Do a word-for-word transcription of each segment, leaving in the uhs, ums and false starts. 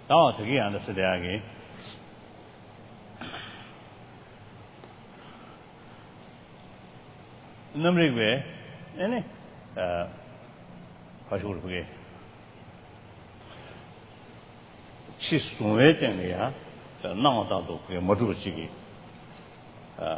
어, 저기 안 됐어, 대학이. 넘rik 왜, 아니, 아, 가지고 그게. 치수에 때문에야, 나와도 그게 모두 지기. 아,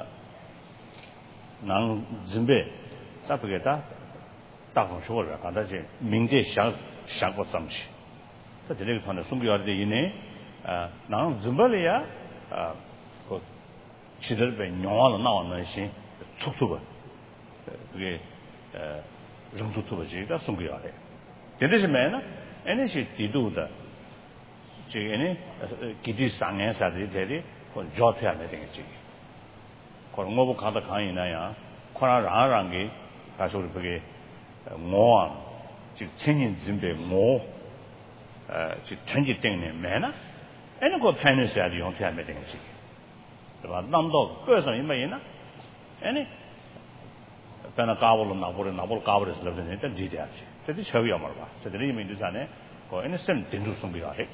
난 준비, 딱 그게다, 딱说了，刚才是明天想想过什么事。这这个团的送给我的呢，啊，那怎么了呀？啊，个其实被娘了那往那些粗粗的，呃，这个呃，扔粗粗的这个送给我的，这是什么呢？那是地度的，这个呢，呃，给这三年啥的这里，或教出来的这个这个，可能我不看到看人那样，可能让让给，他说的这个，我啊，就青年准备我。呃，就春节定年买呢，哎，那个判断是还是用天没定西，对吧？那么多个上有没有呢？哎呢，在那搞不了，拿不了，拿不了搞不了是不是？这理解去，这是巧要么吧？这里面就是啥呢？我哎那什么定住送给他的。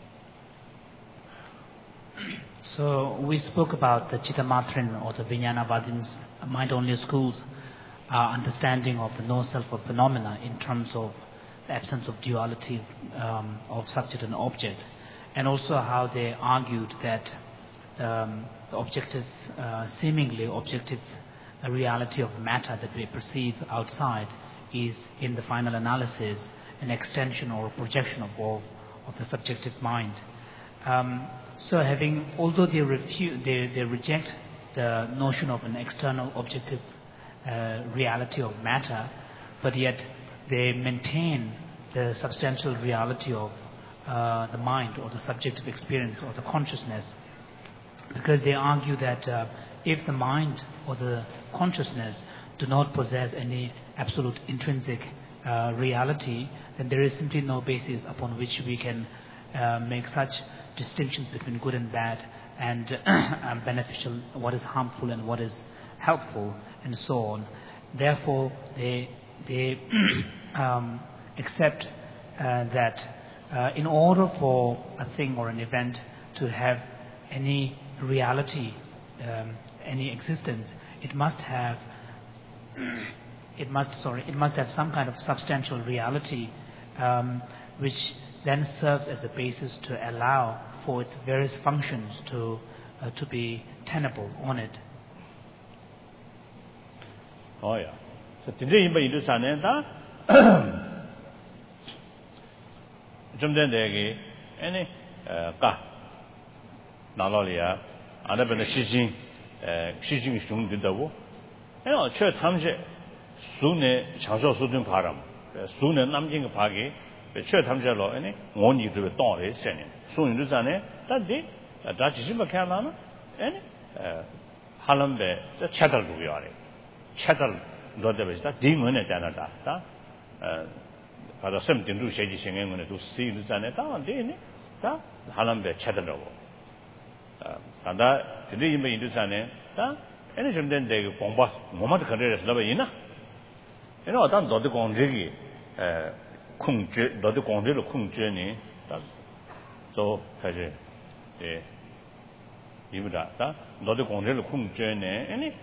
So we spoke about the Chittamatrin or the Vijnanavadin's mind-only schools' uh, understanding of the no-self of phenomena in terms of the absence of duality um, of subject and object, and also how they argued that um, the objective, uh, seemingly objective uh, reality of matter that we perceive outside is, in the final analysis, an extension or a projection of, of, of the subjective mind. Um, so having, although they, refute, they, they reject the notion of an external objective uh, reality of matter, but yet they maintain the substantial reality of uh, the mind or the subjective experience or the consciousness, because they argue that uh, if the mind or the consciousness do not possess any absolute intrinsic uh, reality, then there is simply no basis upon which we can uh, make such distinctions between good and bad and um, beneficial, what is harmful and what is helpful, and so on. Therefore, they they um, accept uh, that uh, in order for a thing or an event to have any reality, um, any existence, it must have it must sorry it must have some kind of substantial reality, um, which then serves as a basis to allow for its various functions to uh, to be tenable on it. Oh yeah. So today in the Sunday, Jumden Degi, any Ka Nalolia, and I've been a Shijin, Shijin Shung did the war. You know, Church Hamje, soon a Changsho Sudin Param, soon a Namjing Pagi, the Church Hamje law, any one you to a dawn is sending. Soon in the Sunday, that day, a Dutch Jimba Kalana, any Halambe, the Chattel Buyari. Chattel Lodavista, Demon at Anada, uh, something to shady singing when to see the Zaneta, and then Halambe Chattel. And that today you may do Sane, anything then they bombast, Moment career is Lavina. You know, that's not the Gondigi, Kung, the Gondil Kung journey, so has a even that, not the Gondil Kung journey, any.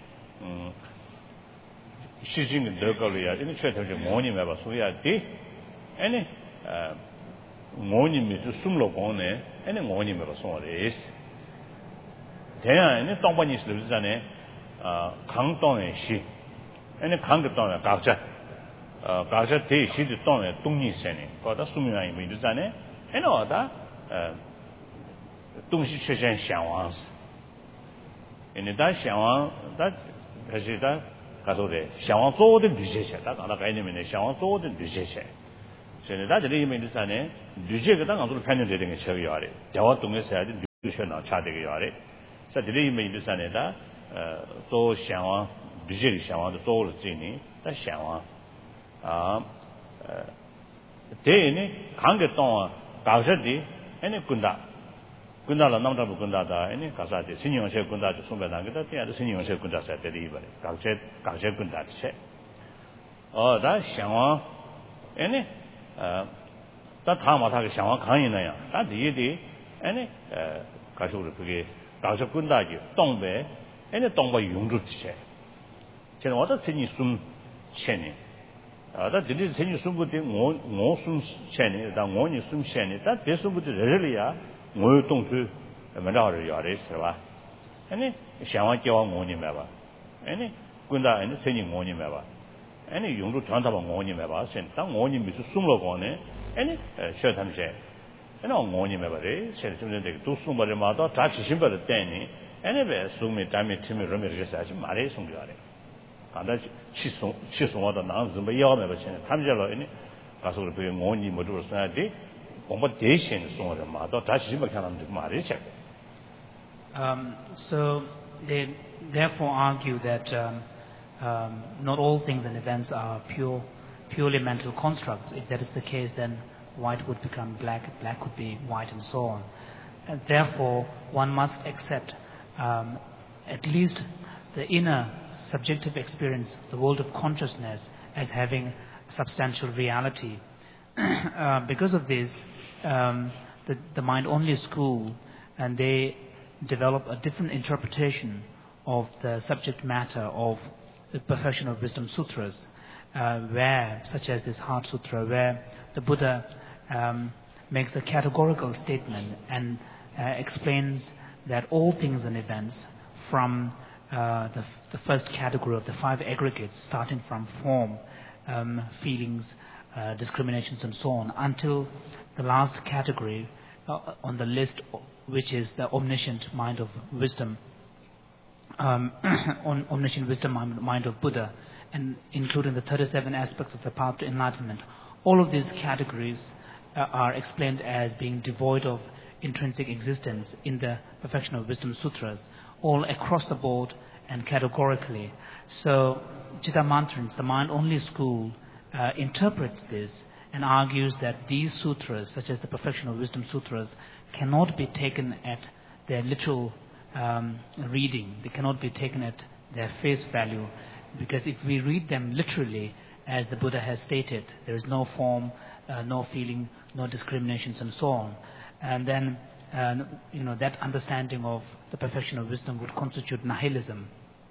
Shijing locally, in the church of the morning, ever so yeah, day, any morning is sumlo gone, any morning ever so is. There, any company is Luzane, Kangton and she, any Kangton and Gaja, Gaja day, she did don a Dungi sending, but that's assuming I mean Luzane, and all that, Dungshi Chechen Shawans. In the Dash Shawan, that has it that. 他说的，向往做的旅行者，他讲到概念里面，向往做的旅行者。现在大家里面就是啥呢？旅行个当然都是判断这点个车要的，电话动的时候的旅行呢，差这个要的。在这里面就是啥呢？他呃做向往旅行的向往的做了这呢，他向往啊呃，这呢看个当啊，搞实的，哎那滚大。 군다라 남자부 군다다 아니 가사데 신용세 군다도 손배당 그다 때야도 신용세 군다서 때리 이번에 각제 각제 군다체 어다 상황 아니 어 다 다마다가 상황 강이나요. 다 뒤에 아니 에 가서를 그게 가서 군다지 동배 아니 동배 용주체. 제가 어떤 생이 숨 채네. 아다 들이 생이 숨부터 뭐뭐숨 채네. 다 뭐니 숨 채네. 다 대수부터 레리야. 뭐 동수 먼저를 요래서 봐. 아니 상황 교환 뭐니 봐. 아니 군다 아니 생이 뭐니 봐. 아니 용주 전다 봐 뭐니 봐. 생当 뭐니 미수 숨로 거네. 아니 셔탐제 아니 뭐니 봐래. 셔탐제 또 숨바를 마다 다 지신바를 때니 아니 왜 숨이 담에 팀에 러미를 해서 말해 숨겨래. 간다 치송 치송하다 나는 좀 야매 버치네. 탐제로 아니 가서 그 뭐니 뭐를 써야 돼. 공부 대신 송을 마다 다 지신바 하는 말이 책. Um, so they therefore argue that um, um, not all things and events are pure, purely mental constructs. If that is the case, then white would become black, black would be white, and so on. And therefore, one must accept um, at least the inner subjective experience, the world of consciousness, as having substantial reality. uh, because of this, um, the, the mind-only school, and they develop a different interpretation of the subject matter of the Perfection of Wisdom Sutras, uh, where, such as this Heart Sutra, where the Buddha um, makes a categorical statement and uh, explains that all things and events, from uh, the, the first category of the five aggregates, starting from form, um, feelings, uh, discriminations, and so on, until the last category uh, on the list, which is the omniscient mind of wisdom, um, on omniscient wisdom mind of Buddha, and including the thirty-seven aspects of the path to enlightenment. All of these categories uh, are explained as being devoid of intrinsic existence in the Perfection of Wisdom Sutras, all across the board and categorically. So Chittamantrins, the mind-only school, uh, interprets this and argues that these sutras, such as the Perfection of Wisdom Sutras, cannot be taken at their literal um, reading. They cannot be taken at their face value, because if we read them literally, as the Buddha has stated, there is no form, uh, no feeling, no discriminations, and so on. And then, uh, you know, that understanding of the perfection of wisdom would constitute nihilism.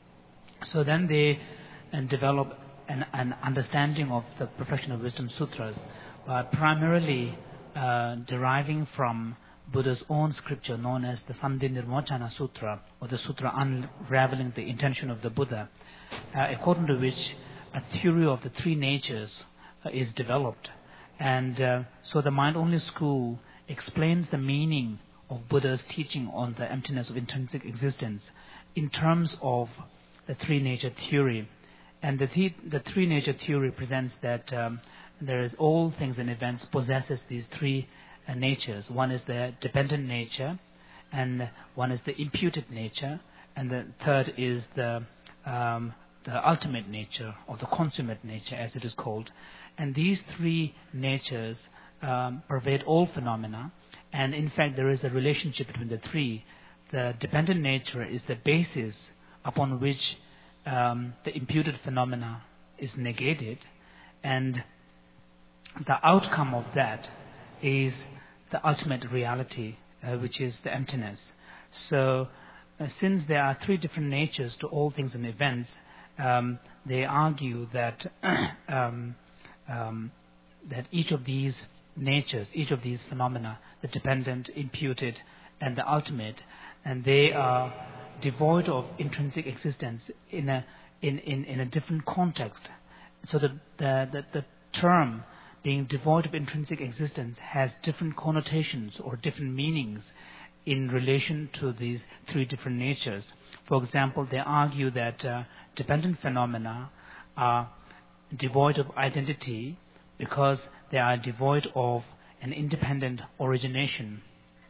So then they uh, develop an, an understanding of the Perfection of Wisdom Sutras, uh, primarily uh, deriving from Buddha's own scripture known as the Sandhi Nirmochana Sutra, or the Sutra unraveling the intention of the Buddha, uh, according to which a theory of the three natures uh, is developed. And uh, so the mind-only school explains the meaning of Buddha's teaching on the emptiness of intrinsic existence in terms of the three-nature theory. And the, th- the three-nature theory presents that um, there is all things and events possesses these three uh, natures. One is the dependent nature, and one is the imputed nature, and the third is the um, the ultimate nature, or the consummate nature, as it is called. And these three natures um, pervade all phenomena, and in fact there is a relationship between the three. The dependent nature is the basis upon which um, the imputed phenomena is negated, and the outcome of that is the ultimate reality, uh, which is the emptiness. So uh, since there are three different natures to all things and events, um, they argue that um, um, that each of these natures, each of these phenomena, the dependent, imputed, and the ultimate, and they are devoid of intrinsic existence in a in, in, in a different context. So the, the the the term being devoid of intrinsic existence has different connotations or different meanings in relation to these three different natures. For example, they argue that uh, dependent phenomena are devoid of identity because they are devoid of an independent origination.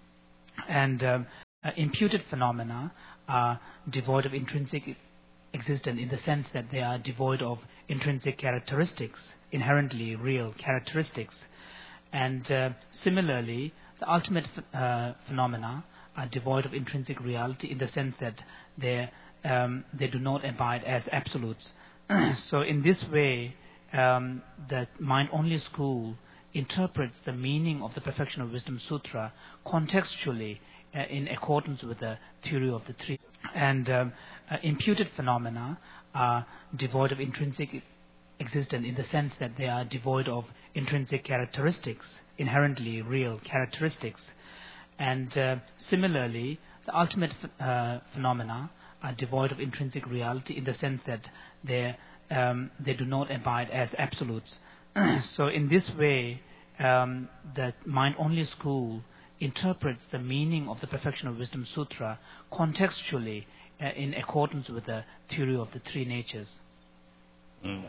And um, uh, imputed phenomena are devoid of intrinsic existence in the sense that they are devoid of intrinsic characteristics, inherently real characteristics. And uh, similarly, the ultimate uh, phenomena are devoid of intrinsic reality in the sense that they um, they do not abide as absolutes. So in this way, um, the mind-only school interprets the meaning of the Perfection of Wisdom Sutra contextually uh, in accordance with the theory of the three. And um, uh, imputed phenomena are devoid of intrinsic existence in the sense that they are devoid of intrinsic characteristics, inherently real characteristics. And uh, similarly, the ultimate uh, phenomena are devoid of intrinsic reality in the sense that they um, they do not abide as absolutes. So in this way, um, the mind-only school interprets the meaning of the Perfection of Wisdom Sutra contextually uh, in accordance with the theory of the three natures. Mm.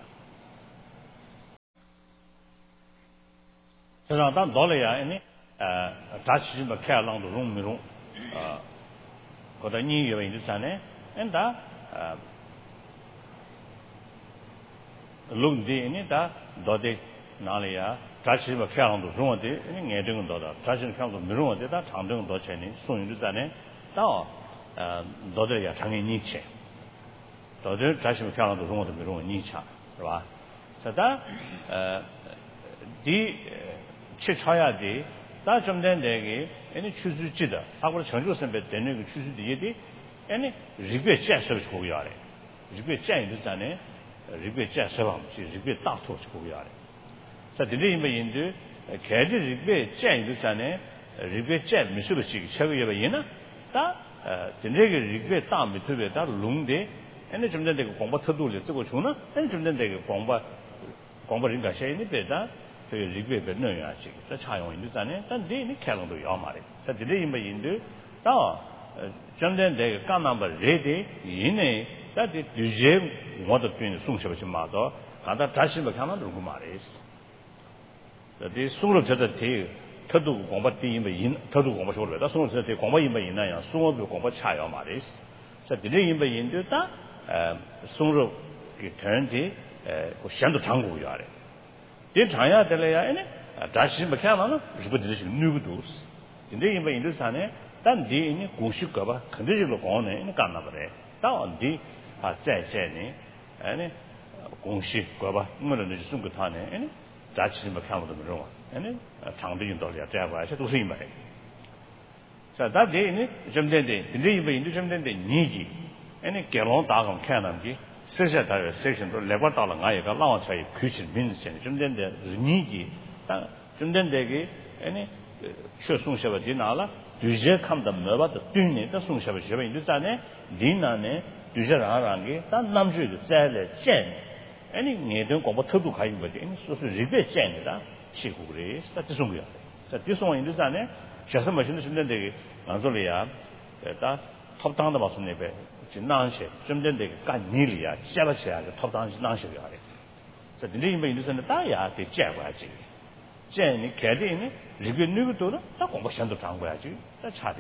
So now that dollar any uh touch the care along the room room uh got a new year in the sun and that uh look the in it that dode nalia touch the care along the room de any doing dollar touch the come the room de that chang dong do chen ni so yin zan ne da uh dode ya chang ni che dode touch the care along the room de room ni cha 是吧 so that uh the 치 쳐야 돼. 다 좀 된 데게 아니 추수지다. 하고 전주 선배 되는 그 추수지에 아니 리베 째서 고야래. 리베 째인도 전에 리베 째서 리베 다토 고야래. 자, 드리면 인도 개지 리베 째인도 전에 리베 째 미술을 지기 최고에 얘는 다 진짜게 리베 다 미투베 다 롱데 아니 좀 된 데가 공부 터도를 쓰고 주나? 아니 좀 된 데가 공부 공부 인가 셔인이 되다. 这个日本本能源这个这差用印度咱呢，但这你看了都要嘛的，这这里没印度，到呃，真正这个刚那么热的，因为在这对热我都对送什么去嘛到，看到暂时没看到如果嘛的，这这送了这个题，特度广播第一没赢，特度广播说了，但送了这个广播一没赢那样，送了广播差要嘛的，这这里没印度的，呃，送了给别人的，呃，我想到长谷园的。 이 장야 될래야 아니 다시 뭐 하면은 리버디시 누구도스 근데 이거 인도산에 단 뒤에 고식 거봐 컨디션으로 거네 이거 간나 그래 다운디 아 째째니 아니 공식 거봐 뭐는 이제 숨고 타네 아니 다시 뭐 하면도 그러고 아니 장비인 돌이야 제가 해서 도시 말해 자 다들 좀 된데 근데 이거 인도 좀 된데 니지 아니 결혼 다금看남기 剩下的 section 都来过到了俺一个浪车开始明显中间的年纪但中间这个哎呢去送下的拿了对这看的没把的对呢的送下的学问就在呢你那呢对这让让给但南区的在了见哎你你的广播特度可以不的你说是日本见的西湖的这这种个这这种人就在呢学生们现在现在这个俺这里啊呃他 top down 的吧从那边 就难些，真正的干泥里啊，接了起来就 top down 是难些的。所以你们就是那大家得接过来去，接你开的呢，这个那个多了，那广播相对长过来去，那差的。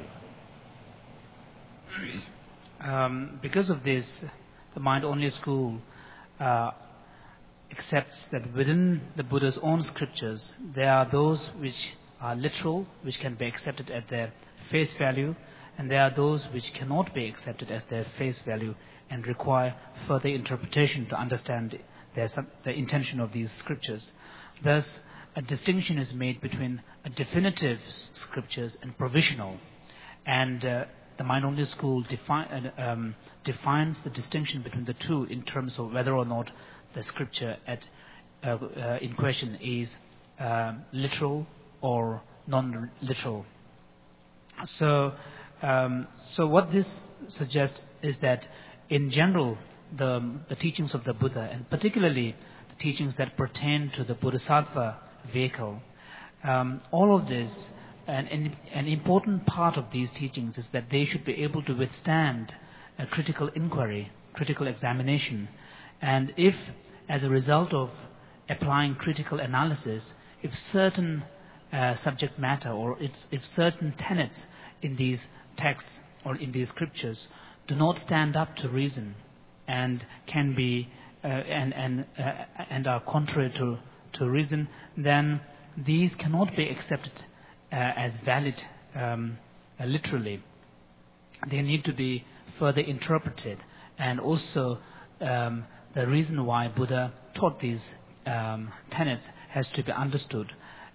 Um, because of this, the mind-only school uh, accepts that within the Buddha's own scriptures, there are those which are literal, which can be accepted at their face value, and there are those which cannot be accepted as their face value and require further interpretation to understand their, the intention of these scriptures. Thus, a distinction is made between a definitive scriptures and provisional. And uh, the mind-only school defi- uh, um, defines the distinction between the two in terms of whether or not the scripture at, uh, uh, in question is uh, literal or non-literal. So, Um, so what this suggests is that in general the, the teachings of the Buddha, and particularly the teachings that pertain to the Bodhisattva vehicle, um, all of this, and, and an important part of these teachings is that they should be able to withstand a critical inquiry, critical examination. And if, as a result of applying critical analysis, if certain uh, subject matter or it's, if certain tenets in these texts or in these scriptures do not stand up to reason and can be uh, and and uh, and are contrary to to reason, then these cannot be accepted uh, as valid um, uh, literally. They need to be further interpreted, and also um, the reason why Buddha taught these um, tenets has to be understood.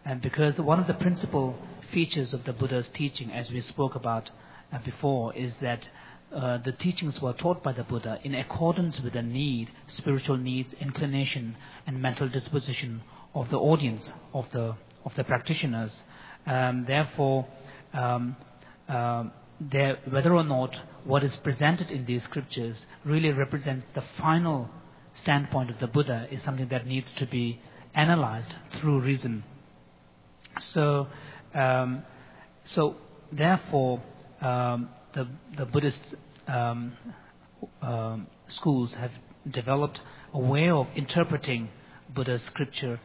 And because one of the principal features of the Buddha's teaching, as we spoke about uh, before, is that uh, the teachings were taught by the Buddha in accordance with the need, spiritual needs, inclination, and mental disposition of the audience, of the of the practitioners. Um, therefore, um, um, there, whether or not what is presented in these scriptures really represents the final standpoint of the Buddha is something that needs to be analyzed through reason. So, um, so therefore, um, the the Buddhist um, um, schools have developed a way of interpreting Buddha's scripture